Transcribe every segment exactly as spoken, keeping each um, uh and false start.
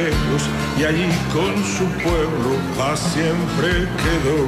vaqueros y allí con su pueblo pa' siempre quedó.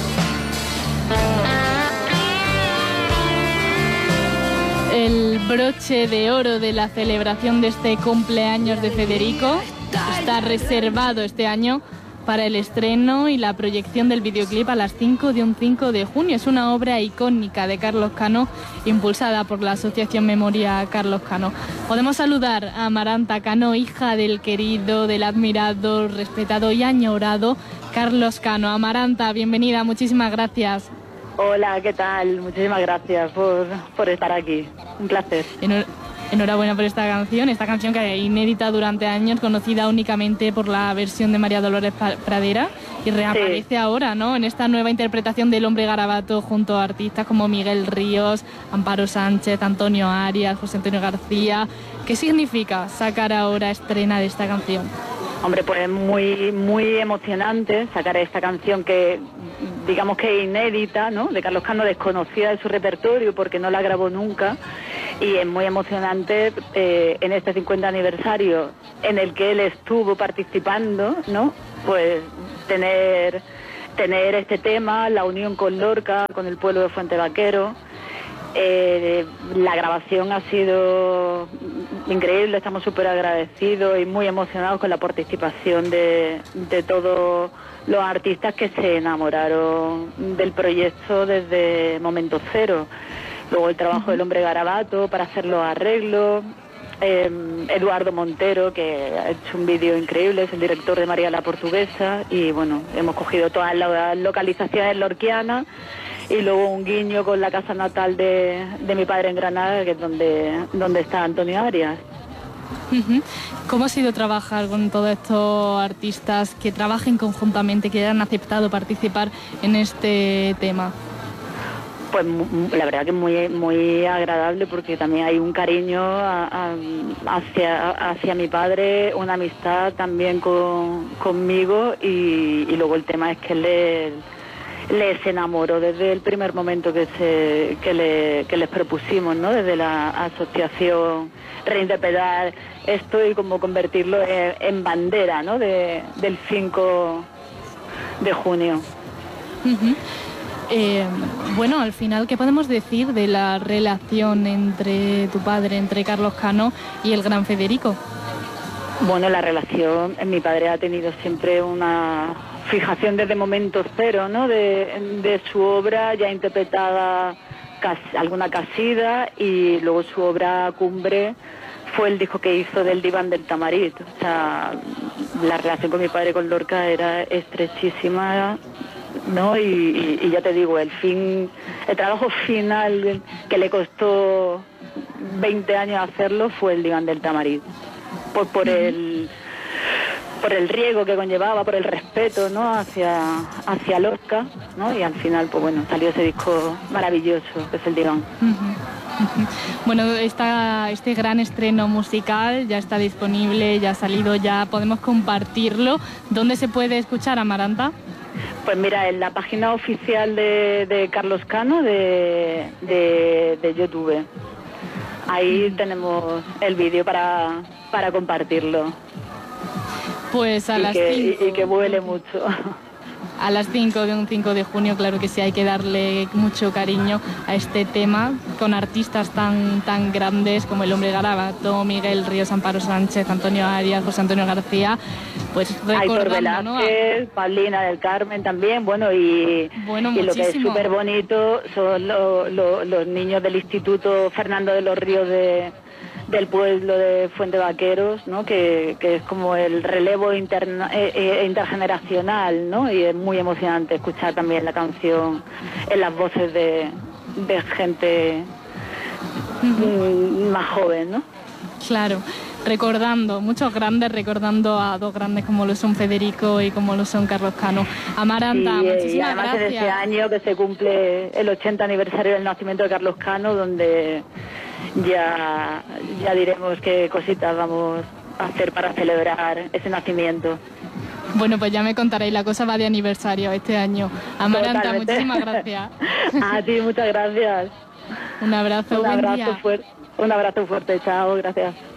El broche de oro de la celebración de este cumpleaños de Federico está reservado este año para el estreno y la proyección del videoclip a las cinco de un cinco de junio. Es una obra icónica de Carlos Cano, impulsada por la Asociación Memoria Carlos Cano. Podemos saludar a Amaranta Cano, hija del querido, del admirado, respetado y añorado Carlos Cano. Amaranta, bienvenida, muchísimas gracias. Hola, ¿qué tal? Muchísimas gracias por, por estar aquí. Un placer. Enhor- Enhorabuena por esta canción, esta canción que es inédita durante años, conocida únicamente por la versión de María Dolores Pradera, y reaparece sí. ahora, ¿no?, en esta nueva interpretación del Hombre Garabato junto a artistas como Miguel Ríos, Amparo Sánchez, Antonio Arias, José Antonio García. ¿Qué significa sacar ahora estrena de esta canción? Hombre, pues muy muy emocionante sacar esta canción que digamos que es inédita, ¿no?, de Carlos Cano, desconocida de su repertorio porque no la grabó nunca, y es muy emocionante eh, en este cincuenta aniversario en el que él estuvo participando, ¿no?, pues tener tener este tema, la unión con Lorca, con el pueblo de Fuente Vaquero. Eh, la grabación ha sido increíble, estamos súper agradecidos y muy emocionados con la participación de, de todos los artistas que se enamoraron del proyecto desde momento cero. Luego el trabajo del Hombre Garabato para hacer los arreglos, eh, Eduardo Montero, que ha hecho un vídeo increíble, es el director de María la Portuguesa, y bueno, hemos cogido todas las localizaciones lorquianas y luego un guiño con la casa natal de, de mi padre en Granada, que es donde, donde está Antonio Arias. ¿Cómo ha sido trabajar con todos estos artistas que trabajen conjuntamente, que hayan aceptado participar en este tema? Pues la verdad que es muy muy agradable, porque también hay un cariño a, a, hacia hacia mi padre, una amistad también con, conmigo, y, y luego el tema es que le les enamoró desde el primer momento que se que, le, que les propusimos, ¿no?, desde la asociación, reinterpretar esto y como convertirlo en, en bandera, ¿no?, de, del cinco de junio. Uh-huh. Eh, bueno, al final, ¿qué podemos decir de la relación entre tu padre, entre Carlos Cano y el gran Federico? Bueno, la relación, mi padre ha tenido siempre una fijación desde momento cero, ¿no?, de, de su obra ya interpretada, cas, alguna casida, y luego su obra cumbre fue el disco que hizo del Diván del Tamarit. O sea, la relación con mi padre con Lorca era estrechísima, ¿no? Y, y, y ya te digo, el fin, el trabajo final que le costó veinte años hacerlo fue el Diván del Tamarit, por, por el por el riesgo que conllevaba, por el respeto, ¿no?, hacia hacia Lorca, ¿no? Y al final, pues bueno, salió ese disco maravilloso que es el Diván. Uh-huh. Uh-huh. Bueno, esta, este gran estreno musical ya está disponible, ya ha salido, ya podemos compartirlo. ¿Dónde se puede escuchar, Amaranta? Pues mira, en la página oficial de, de Carlos Cano de, de, de YouTube. Ahí tenemos el vídeo para, para compartirlo. Pues a y las que, cinco. Y, y que vuele mucho. A las cinco de un cinco de junio, claro que sí, hay que darle mucho cariño a este tema, con artistas tan tan grandes como el Hombre Garabato, Miguel Ríos, Amparo Sánchez, Antonio Arias, José Antonio García, pues recordando, ¿no?, Velázquez, Paulina del Carmen también, bueno, y, bueno, y lo que es súper bonito son lo, lo, los niños del Instituto Fernando de los Ríos de del pueblo de Fuente Vaqueros, ¿no?, que, que es como el relevo interna, eh, intergeneracional, ¿no?, y es muy emocionante escuchar también la canción en las voces de, de gente uh-huh. más joven, ¿no? Claro, recordando, muchos grandes, recordando a dos grandes como lo son Federico y como lo son Carlos Cano. Amaranta, sí, muchísimas y además gracias. En este año que se cumple el ochenta aniversario del nacimiento de Carlos Cano, donde ya, ya diremos qué cositas vamos a hacer para celebrar ese nacimiento. Bueno, pues ya me contaréis, la cosa va de aniversario este año. Amaranta, Totalmente. Muchísimas gracias. A ti, muchas gracias. Un abrazo, un buen abrazo día. fuerte, un abrazo fuerte, chao, gracias.